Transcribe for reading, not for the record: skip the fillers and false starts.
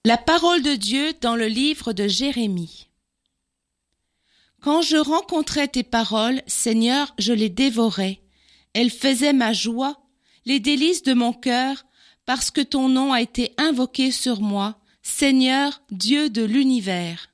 La parole de Dieu dans le livre de Jérémie. Quand je rencontrais tes paroles, Seigneur, je les dévorais. Elles faisaient ma joie, les délices de mon cœur, parce que ton nom a été invoqué sur moi, Seigneur, Dieu de l'univers.